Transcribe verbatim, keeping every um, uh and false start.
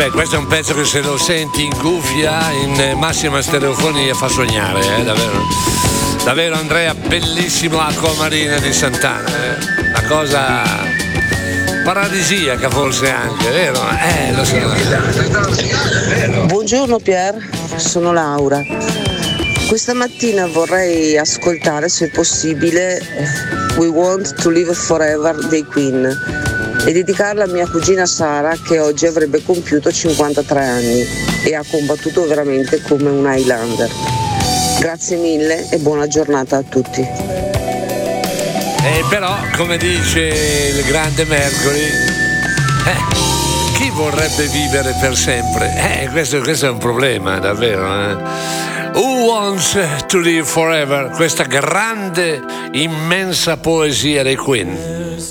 Beh, questo è un pezzo che se lo senti in cuffia, in massima stereofonia, fa sognare, eh, davvero. Davvero Andrea, bellissimo Acquamarina di Santana, eh. Una cosa paradisiaca forse anche, vero? Eh, lo so. Buongiorno Pier, sono Laura. Questa mattina vorrei ascoltare, se possibile, We Want to Live Forever dei Queen e dedicarla a mia cugina Sara, che oggi avrebbe compiuto cinquantatré anni e ha combattuto veramente come un Highlander. Grazie mille e buona giornata a tutti. Eh, però, come dice il grande Mercury, eh, chi vorrebbe vivere per sempre? Eh, questo, questo è un problema, davvero. Eh. Who Wants to Live Forever? Questa grande, immensa poesia dei Queen.